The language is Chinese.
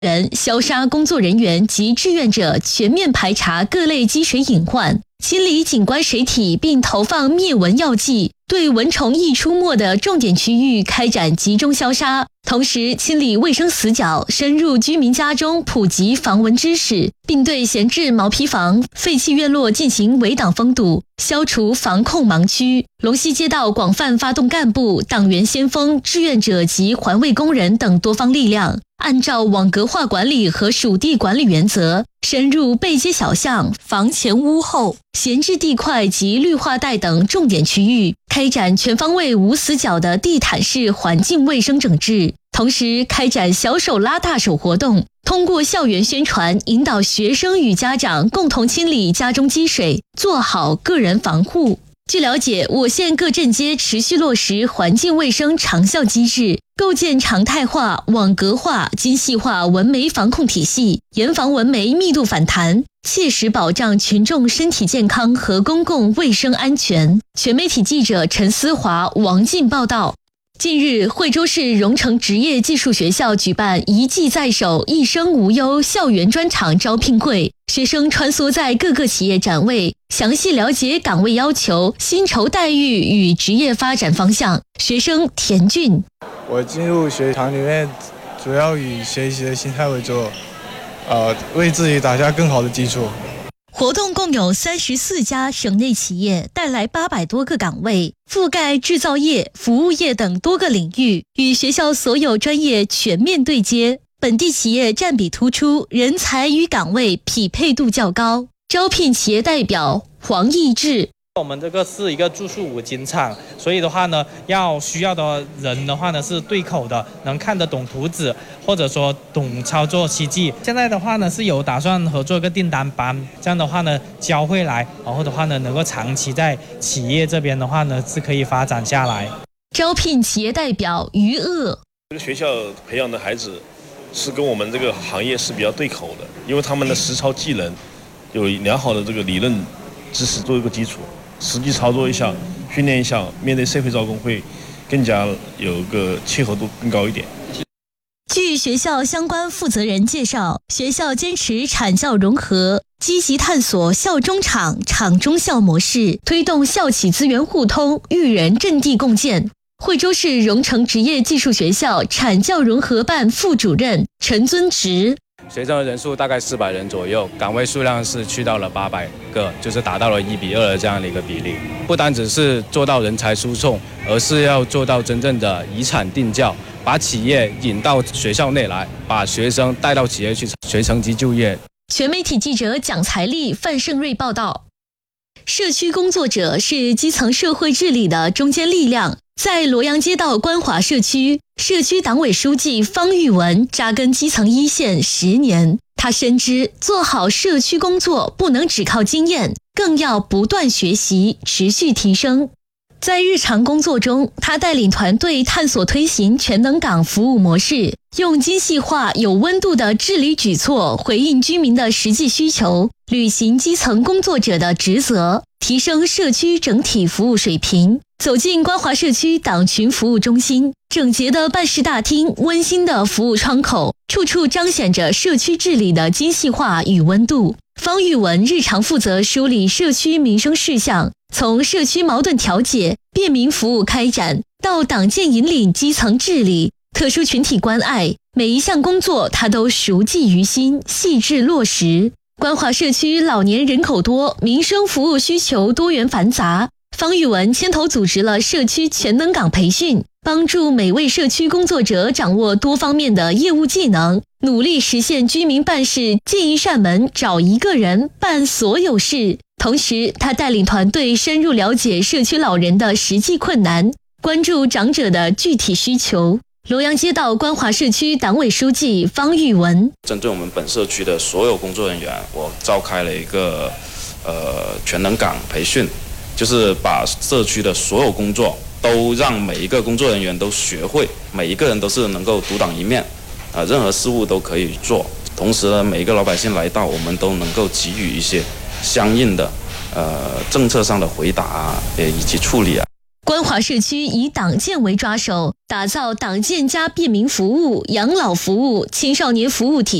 消杀工作人员及志愿者，全面排查各类积水隐患，清理景观水体，并投放灭蚊药剂，对蚊虫易出没的重点区域开展集中消杀。同时清理卫生死角，深入居民家中普及防蚊知识，并对闲置毛坯房、废弃院落进行围挡封堵，消除防控盲区。龙溪街道广泛发动干部、党员先锋、志愿者及环卫工人等多方力量，按照网格化管理和属地管理原则，深入背街小巷、房前屋后、闲置地块及绿化带等重点区域，开展全方位无死角的地毯式环境卫生整治。同时开展小手拉大手活动，通过校园宣传，引导学生与家长共同清理家中积水，做好个人防护。据了解，我县各镇街持续落实环境卫生长效机制，构建常态化、网格化、精细化蚊媒防控体系，严防蚊媒密度反弹，切实保障群众身体健康和公共卫生安全。全媒体记者陈思华、王进报道。近日，惠州市荣成职业技术学校举办一技在手、一生无忧校园专场招聘会，学生穿梭在各个企业展位，详细了解岗位要求、薪酬待遇与职业发展方向。学生田俊： 我进入学堂里面，主要以学习的心态为主，为自己打下更好的基础。 活动共有34家省内企业，带来800多个岗位，覆盖制造业、服务业等多个领域，与学校所有专业全面对接。本地企业占比突出，人才与岗位匹配度较高。招聘企业代表黄义志： 我们这个是一个住宿五金厂，所以的话呢，需要的人的话呢是对口的，能看得懂图纸，或者说懂操作机器。现在的话呢是有打算合作一个订单班，这样的话呢教会来，然后的话呢能够长期在企业这边的话呢是可以发展下来。 招聘企业代表余鄂： 这个学校培养的孩子是跟我们这个行业是比较对口的，因为他们的实操技能有良好的这个理论知识做一个基础。实际操作一下，训练一下，面对社会招工会更加有个契合度更高一点。 据学校相关负责人介绍，学校坚持产教融合，积极探索校中厂、厂中校模式，推动校企资源互通、育人阵地共建。惠州市荣成职业技术学校产教融合办副主任陈尊直： 学生的人数大概400人左右，岗位数量是去到了800个，就是达到了1比2的这样的一个比例。不单只是做到人才输送，而是要做到真正的以产定教，把企业引到学校内来，把学生带到企业去学成绩就业。 全媒体记者蒋才丽、范胜瑞报道。社区工作者是基层社会治理的中坚力量。在罗阳街道关华社区，社区党委书记方玉文扎根基层一线10年，他深知做好社区工作不能只靠经验，更要不断学习，持续提升。在日常工作中，他带领团队探索推行全能岗服务模式，用精细化、有温度的治理举措回应居民的实际需求，履行基层工作者的职责，提升社区整体服务水平。走进关华社区党群服务中心，整洁的办事大厅，温馨的服务窗口，处处彰显着社区治理的精细化与温度。方玉文日常负责梳理社区民生事项，从社区矛盾调解、便民服务开展，到党建引领基层治理、特殊群体关爱，每一项工作他都熟记于心，细致落实。关华社区老年人口多，民生服务需求多元繁杂，方玉文牵头组织了社区全能岗培训，帮助每位社区工作者掌握多方面的业务技能，努力实现居民办事进一扇门找一个人办所有事。同时，他带领团队深入了解社区老人的实际困难，关注长者的具体需求。罗阳街道关华社区党委书记方玉文： 针对我们本社区的所有工作人员，我召开了一个全能岗培训，就是把社区的所有工作都让每一个工作人员都学会，每一个人都是能够独当一面，任何事务都可以做。同时呢，每一个老百姓来到，我们都能够给予一些相应的政策上的回答以及处理。 关华华社区以党建为抓手，打造党建加便民服务、养老服务、青少年服务体